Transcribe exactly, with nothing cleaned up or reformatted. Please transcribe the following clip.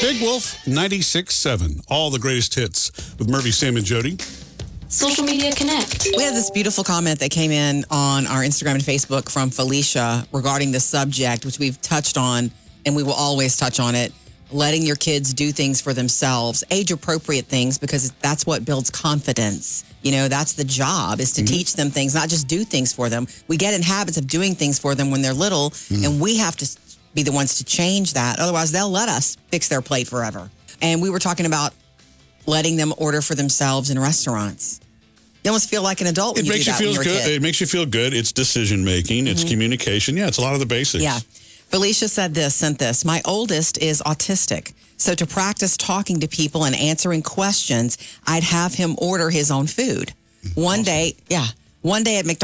Big Wolf ninety-six seven. All the greatest hits with Murphy, Sam, and Jody. Social Media Connect. We had this beautiful comment that came in on our Instagram and Facebook from Felicia regarding the subject, which we've touched on, and we will always touch on it. Letting your kids do things for themselves, age-appropriate things, because that's what builds confidence. You know, that's the job, is to mm-hmm. teach them things, not just do things for them. We get in habits of doing things for them when they're little, mm-hmm. and we have to be the ones to change that. Otherwise, they'll let us fix their plate forever. And we were talking about letting them order for themselves in restaurants. You almost feel like an adult when it you makes do you that feel when you're good. a kid. It makes you feel good. It's decision-making. Mm-hmm. It's communication. Yeah, it's a lot of the basics. Yeah. Felicia said this, sent this. My oldest is autistic. So to practice talking to people and answering questions, I'd have him order his own food. One awesome. day, yeah, one day at McDonald's,